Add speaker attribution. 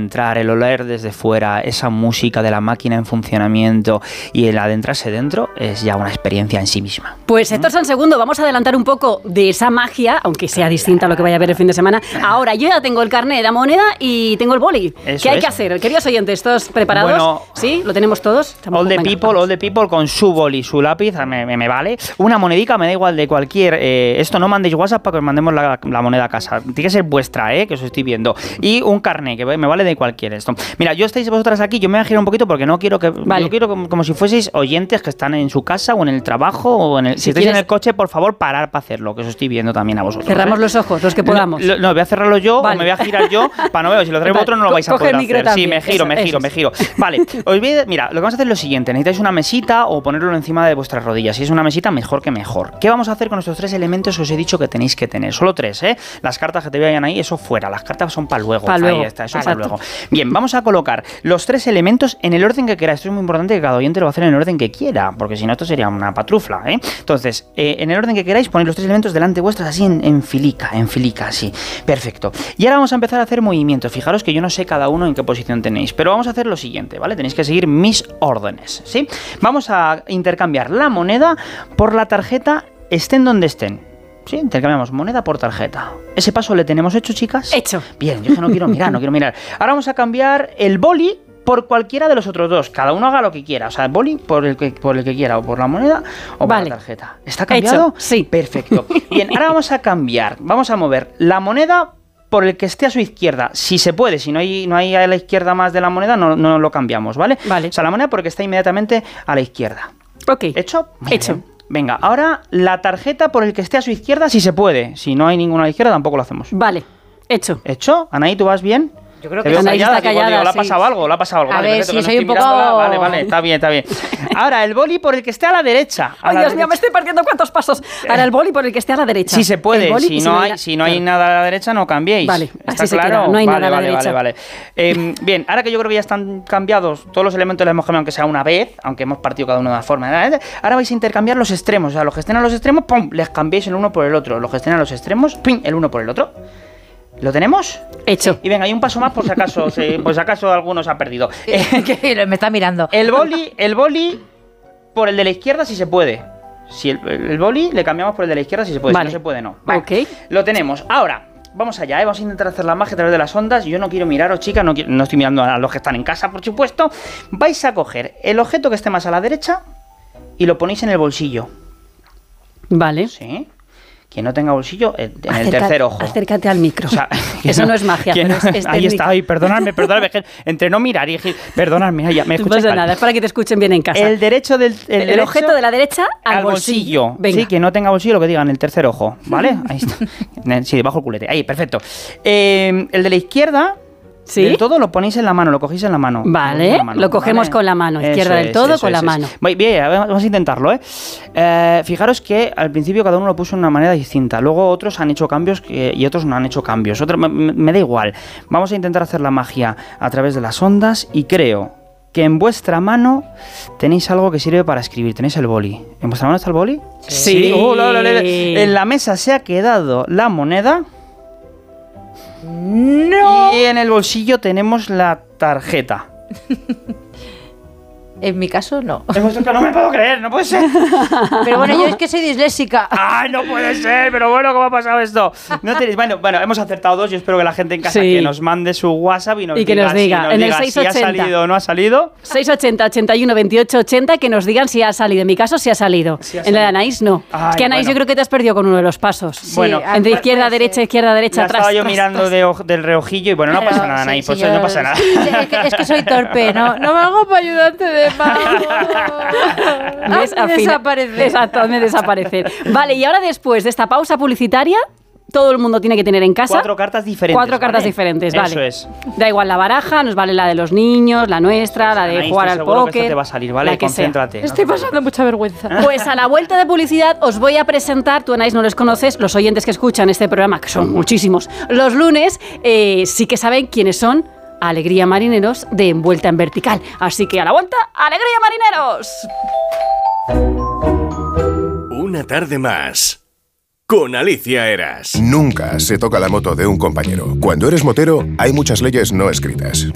Speaker 1: entrar, el oler desde fuera, esa música de la máquina en funcionamiento y el adentrarse dentro es ya una experiencia en sí misma.
Speaker 2: Pues Héctor Sansegundo, vamos a adelantar un poco de esa magia, aunque sea distinta a lo que vaya a ver el fin de semana. Ahora, yo ya tengo el carnet de la moneda y tengo el boli. ¿Qué hay que hacer? Queridos oyentes, ¿todos preparados?
Speaker 1: Bueno,
Speaker 2: ¿sí? ¿Lo tenemos todos?
Speaker 1: All the people con su boli, su lápiz, me vale. Una monedica, me da igual de cualquier... esto no mandéis WhatsApp para que os mandemos la moneda a casa. Tiene que ser vuestra, que os estoy viendo. Y un carnet, que me vale de cualquier esto. Mira, yo estáis vosotras aquí, yo me voy a girar un poquito porque no quiero que... Vale. Yo quiero como si fueseis oyentes que están en su casa o en el trabajo o en el... Si estáis en el coche, por favor, parar para hacerlo, que os estoy viendo también a vosotros.
Speaker 2: Cerramos los ojos, los que podamos.
Speaker 1: No, voy a cerrarlo yo, o me voy a girar yo para no ver. Si lo traemos otro no lo vais a poder hacer.
Speaker 2: También.
Speaker 1: Sí, me giro. Vale, mira, lo que vamos a hacer es lo siguiente. Necesitáis una mesita o ponerlo encima de vuestras rodillas. Si es una mesita, mejor que mejor. ¿Qué vamos a hacer con estos 3 elementos que os he dicho que tenéis que tener? Solo 3, ¿eh? Las cartas que te vayan ahí, eso fuera. Las cartas son para luego. Ahí está, eso para luego. Bien, vamos a colocar los 3 elementos en el orden que queráis. Esto es muy importante que cada oyente lo va a hacer en el orden que quiera, porque si no esto sería una patrufla, ¿eh? Entonces, en el orden que queráis, ponéis los 3 elementos delante vuestras así en filica, así. Perfecto. Y ahora vamos a empezar a hacer movimientos. Fijaros que yo no sé cada uno en qué posición tenéis, pero vamos a hacer lo siguiente, ¿vale? Tenéis que seguir mis órdenes, ¿sí? Vamos a intercambiar la moneda por la tarjeta, estén donde estén. Sí, intercambiamos moneda por tarjeta. ¿Ese paso le tenemos hecho, chicas?
Speaker 2: Hecho. Bien,
Speaker 1: yo que no quiero mirar. Ahora vamos a cambiar el boli por cualquiera de los otros 2. Cada uno haga lo que quiera. O sea, el boli por el que quiera, o por la moneda o por la tarjeta. ¿Está cambiado?
Speaker 2: Hecho. Sí.
Speaker 1: Perfecto. Bien, ahora vamos a cambiar. Vamos a mover la moneda por el que esté a su izquierda, si se puede. Si no hay a la izquierda más de la moneda, no lo cambiamos, ¿vale?
Speaker 2: Vale.
Speaker 1: O sea, la moneda porque está inmediatamente a la izquierda.
Speaker 2: Ok.
Speaker 1: ¿Hecho?
Speaker 2: Hecho.
Speaker 1: Bien. Venga, ahora la tarjeta por el que esté a su izquierda, si se puede. Si no hay ninguna a la izquierda, tampoco lo hacemos.
Speaker 2: Vale. Hecho.
Speaker 1: ¿Hecho? Anaí, ¿tú vas bien?
Speaker 3: Yo creo que
Speaker 2: Anaí está callada,
Speaker 1: ¿le ha pasado algo?
Speaker 3: A
Speaker 1: Vale,
Speaker 3: ver,
Speaker 1: perfecto,
Speaker 3: si soy un poco...
Speaker 1: Vale, está bien. Ahora, el boli por el que esté a la derecha.
Speaker 2: Ay, Dios mío, me estoy perdiendo cuántos pasos. Ahora, el boli por el que esté a la derecha.
Speaker 1: Si se puede, si no hay nada a la derecha, no cambiéis.
Speaker 2: Vale,
Speaker 1: ¿está
Speaker 2: así
Speaker 1: claro?
Speaker 2: Se queda. No hay nada a la derecha.
Speaker 1: Vale. Bien, ahora que yo creo que ya están cambiados, todos los elementos los hemos cambiado, aunque sea una vez, aunque hemos partido cada uno de una forma. Ahora vais a intercambiar los extremos. O sea, los que estén a los extremos, ¡pum!, les cambiáis el uno por el otro. Los que estén a los extremos, ¡pum!, el uno por el otro. ¿Lo tenemos?
Speaker 2: Hecho.
Speaker 1: Y venga, hay un paso más por si acaso alguno se ha perdido.
Speaker 3: Me está mirando.
Speaker 1: El boli por el de la izquierda si se puede. Si el boli le cambiamos por el de la izquierda si se puede.
Speaker 2: Vale.
Speaker 1: Si no se puede, no. Vale.
Speaker 2: Ok.
Speaker 1: Lo tenemos. Ahora, vamos allá, vamos a intentar hacer la magia a través de las ondas. Yo no quiero miraros, chicas, no estoy mirando a los que están en casa, por supuesto. Vais a coger el objeto que esté más a la derecha y lo ponéis en el bolsillo.
Speaker 2: Vale.
Speaker 1: Sí. Quien no tenga bolsillo, en el tercer ojo.
Speaker 2: Acércate al micro.
Speaker 1: O sea,
Speaker 2: eso no es magia, pero es
Speaker 1: ahí está, perdonadme, entre no mirar y perdonadme, ya me escucháis.
Speaker 2: No pasa nada, es para que te escuchen bien en casa.
Speaker 1: El derecho
Speaker 2: el objeto de la derecha al bolsillo.
Speaker 1: Sí, que no tenga bolsillo, lo que digan, el tercer ojo, ¿vale? Ahí está. Sí, debajo el culete. Ahí, perfecto. El de la izquierda,
Speaker 2: ¿sí?
Speaker 1: Del todo lo ponéis en la mano, lo cogéis en la mano.
Speaker 2: Vale, lo cogemos con la mano, izquierda del todo con la mano.
Speaker 1: Bien, vamos a intentarlo, fijaros que al principio cada uno lo puso de una manera distinta, luego otros han hecho cambios y otros no han hecho cambios. Me da igual, vamos a intentar hacer la magia a través de las ondas y creo que en vuestra mano tenéis algo que sirve para escribir, tenéis el boli. ¿En vuestra mano está el boli?
Speaker 2: Sí.
Speaker 1: En la mesa se ha quedado la moneda.
Speaker 3: ¡No!
Speaker 1: Y en el bolsillo tenemos la tarjeta.
Speaker 3: En mi caso, no.
Speaker 1: No me puedo creer, no puede ser.
Speaker 3: Pero bueno, yo es que soy disléxica.
Speaker 1: ¡Ay, no puede ser! Pero bueno, ¿cómo ha pasado esto? No tenéis... Bueno, hemos acertado 2. Yo espero que la gente en casa que nos mande su WhatsApp y
Speaker 2: que nos diga en el 680.
Speaker 1: Si ha salido o no ha salido.
Speaker 2: 680 81 28 80, que nos digan si ha salido. En mi caso, sí ha salido. En la de Anaís, no. Ay, es que Anaís, yo creo que te has perdido con uno de los pasos.
Speaker 3: Sí, bueno,
Speaker 2: entre izquierda, derecha, atrás.
Speaker 1: Estaba yo mirando del reojillo y bueno, no pasa nada, Anaís. Pues no pasa nada.
Speaker 3: Es que soy torpe, no me hago para ayudante de mano. Desaparecer.
Speaker 2: Exacto, me desaparecer. Vale, y ahora después de esta pausa publicitaria, todo el mundo tiene que tener en casa
Speaker 1: 4 cartas diferentes.
Speaker 2: 4 cartas diferentes, vale.
Speaker 1: Eso es.
Speaker 2: Da igual la baraja, nos vale la de los niños, la nuestra, la de jugar al póker.
Speaker 1: Que esto te va a salir, ¿vale? Concéntrate.
Speaker 3: Estoy pasando mucha vergüenza.
Speaker 2: Pues a la vuelta de publicidad os voy a presentar, tú Anaís no los conoces, los oyentes que escuchan este programa, que son muchísimos, los lunes sí que saben quiénes son. Alegría Marineros de Envuelta en Vertical. Así que a la vuelta, ¡Alegría Marineros!
Speaker 4: Una tarde más con Alicia Eras.
Speaker 5: Nunca se toca la moto de un compañero. Cuando eres motero, hay muchas leyes no escritas.